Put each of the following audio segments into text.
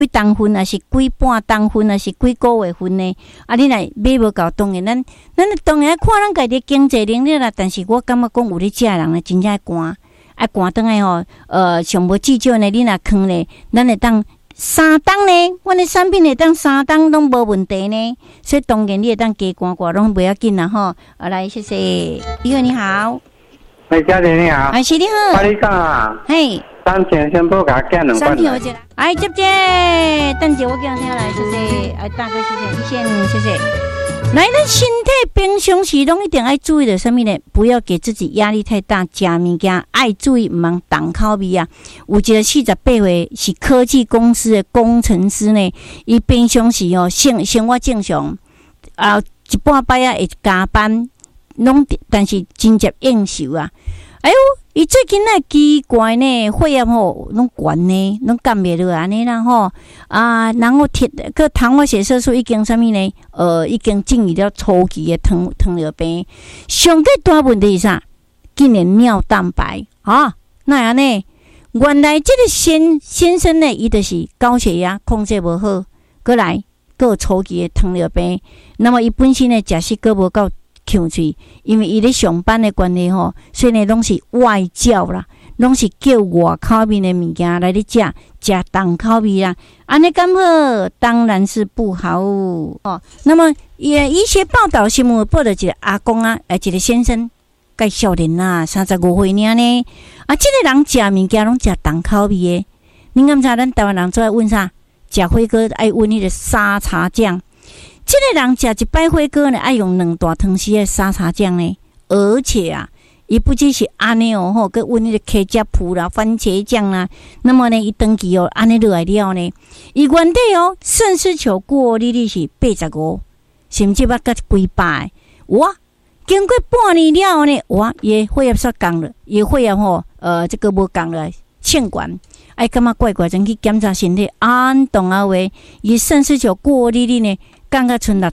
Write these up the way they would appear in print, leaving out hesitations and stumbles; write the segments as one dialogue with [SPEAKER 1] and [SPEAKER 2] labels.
[SPEAKER 1] 几重份啊，是几半重份啊，是几个月份呢？啊，你若买无够，当然咱当然看咱家己经济能力啦。但是我感觉讲有咧食人咧，真正寒，寒转来吼，上无至少呢，你若囥咧，咱会当3档呢，阮的产品会当3档拢无问题呢。所以当然你会当加寒寡拢不要紧啦吼。来，谢谢，你好，你好，
[SPEAKER 2] 喂，小姐你好，
[SPEAKER 1] 是你好，
[SPEAKER 2] 我你讲啊，
[SPEAKER 1] 嘿。
[SPEAKER 2] 3天先不给他干2罐。
[SPEAKER 1] 3天我接，等下我叫听来，谢谢，大哥，谢谢，谢谢。来，咱身体平常时拢一定要注意的什么呢？不要给自己压力太大，食物件爱注意，唔通重口味啊。有一个48岁是科技公司的工程师呢，伊平常时生活正常，一半摆会加班，但是真接应酬啊。哎呦，伊最近呢奇怪呢，血压拢悬呢，拢降袂落安尼啦吼然后个糖化血色素已经啥物呢？已经进入了初期的糖尿病。上个大问题是啥？竟然尿蛋白那样呢？原来这个先生呢，伊就是高血压控制无好，过来有初期的糖尿病。那么伊本身呢，食食个无够。呛嘴，因为伊咧上班的关系吼，所以呢拢是外教啦，拢是叫外口面的物件来咧食重口味啦，安尼敢好？当然是不好那么医学报道新闻报道一个阿公啊，一个先生，介少年啊，35岁尔呢，这个人食物件拢食重口味的，你敢知咱台湾人做爱问啥？食火锅爱问迄个沙茶酱。这个人食一摆火锅呢，爱用2大汤匙的沙茶酱呢，而且伊不只是安尼吼，佮温迄个茄汁铺啦、番茄酱啦，那么呢，伊长期安尼落来了呢，伊原底肾丝球过滤率是85，甚至甲几百，哇！经过半年了呢，哇，伊血压煞降了，伊血压这个无降了，欠管。感觉怪怪，真去检查身体，动话，伊肾丝球过滤率呢？降到剩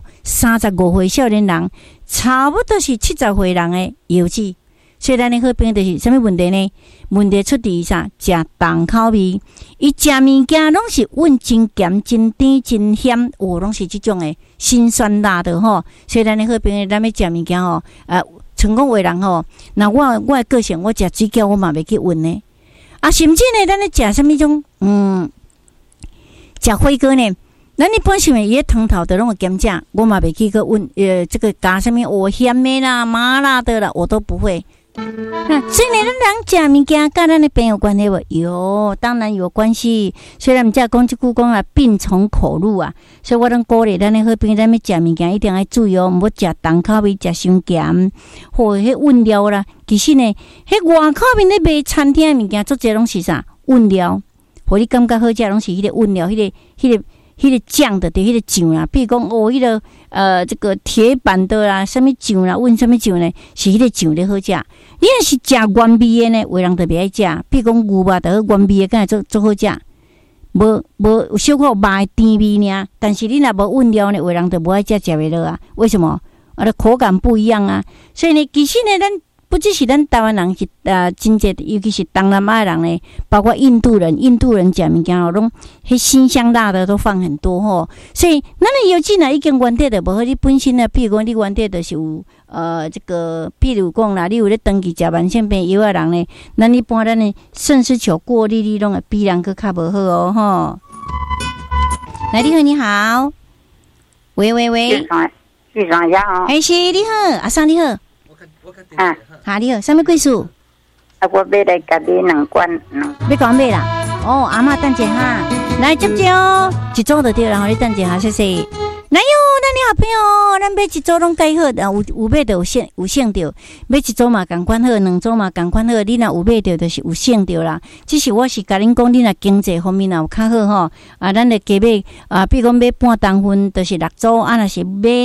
[SPEAKER 1] 65，35岁少年人，差不多是70岁人的油脂。所以咱的好朋友就是什么问题呢？问题出伫啥？食重口味，伊食物件拢是温真咸、真甜、真咸，拢是这种的辛酸辣的吼。所以咱的好朋友，咱要食物件成功为人那我的个性，我食水饺我嘛袂去温呢。甚至呢，咱咧食什么种食火锅呢？咱一般是伊个汤头的拢会咸食，我嘛袂去个问这个加什么蚵咸的啦、麻辣的啦，我都不会。所以呢，咱人食物件跟咱的病有关系无？有，当然有关系。虽然毋只讲即句讲病从口入啊，所以我拢鼓励咱的好朋友，咱要食物件一定要注意毋好食重口味、食伤咸，或者迄温料啦。其实呢，迄外口面咧卖餐厅的物件，做侪拢是啥温料，互你感觉好食，拢是迄个温料，迄个酱的，对，迄个酱啦，比如讲迄个这个铁板的啦，什么酱啦，问什么酱呢？是迄个酱咧好食。你若是食原味的呢，有人特别爱食，比如讲牛肉的原味的，敢会做好食。无小可肉的甜味尔，但是你若无温料呢，有人就无爱食袂落啊。为什么？口感不一样啊。所以呢，其实呢，咱不只是咱台湾人是真济，尤其是东南亚人呢，包括印度人食物件拢迄辛香辣的都放很多吼。所以咱的油脂呢，已经原底就无好，你本身呢，比如讲你原底就是有这个，比如讲啦，你有咧长期食慢性病药的人呢，咱一般咱的肾丝球过滤率拢会比人佫较无好吼。来，你好，喂，
[SPEAKER 3] 局长你好，
[SPEAKER 1] 是你好，阿桑你好，你好，什么贵数？
[SPEAKER 3] 我买来家己2罐，
[SPEAKER 1] 要讲买啦？阿嬷等者哈，来接一组就对了，你等者哈，谢谢。来哟，咱的好朋友，咱买一组拢介好，有买就有省着，买一组嘛共款好，2组嘛共款好，你若有买着就是有省着啦。只是我是甲恁讲，你若经济方面若有较好吼，咱就加买比如讲买半重份，就是6组，若是买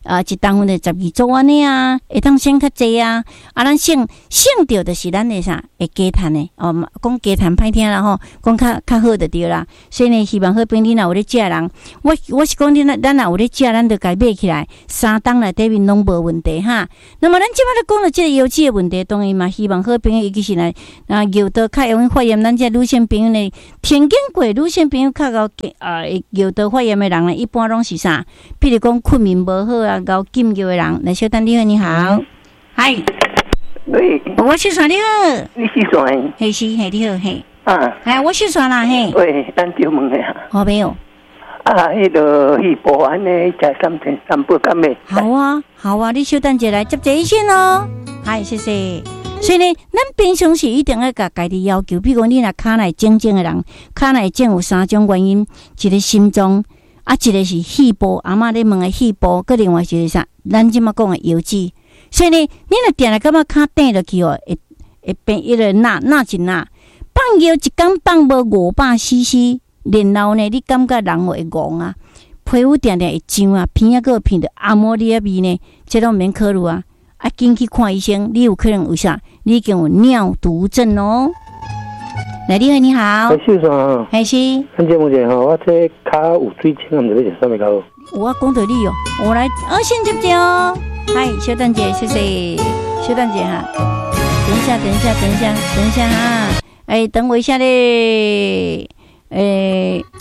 [SPEAKER 1] 一当份的12组安尼啊，会当省较济啊。咱省着就是咱的啥会加赚的哦，讲加赚歹听啦吼，讲较好就对啦。所以呢，希望好朋友你若有咧食人，我是讲咱若有咧食，咱就家买起来，3档内底面拢无问题哈。那么咱即摆咧讲到即个油脂的问题，当然嘛，希望好朋友尤其是来尿道较容易发炎，咱这女性朋友呢，田经过女性朋友较高尿道发炎的人呢，一般拢是啥？比如讲困眠无好啊，高禁药的人。来，小丹你好，你好，嗨，
[SPEAKER 2] 喂，
[SPEAKER 1] 我是算你好，
[SPEAKER 2] 你是谁？
[SPEAKER 1] 嘿是嘿你好嘿，
[SPEAKER 2] 啊，
[SPEAKER 1] 我是算啦嘿，
[SPEAKER 2] 喂，咱就问下。
[SPEAKER 1] 好没有？
[SPEAKER 2] 迄个去保安呢，食3.3甘咩？
[SPEAKER 1] 好啊，你小等者来接这一线哦。嗨，谢谢。所以呢，咱平常时一定要甲家己要求，比如讲你若骹内肿的人，骹内肿有3种原因，一个心脏，一个是肺部，阿嬷咧问的肺部，佮另外一个啥，咱即马讲的腰肌。所以呢，你若定来感觉骹顶落去哦，会变一个纳一纳，放药一工放无500cc。然后呢，你感觉人会戆啊，皮肤定定会痒啊，鼻仔个闻到阿摩尼亚味呢，这拢免考虑啊，紧去看医生，你有可能有啥？你已经有尿毒症哦。来，你好，你好，
[SPEAKER 2] 秀山，
[SPEAKER 1] 还是？
[SPEAKER 2] 咱节目者吼，我这骹有水青，唔知要食啥物较好。
[SPEAKER 1] 我讲道理哦，我来先接接哦。嗨，小蛋姐，谢谢，小蛋姐哈。等一下哈，等我一下嘞。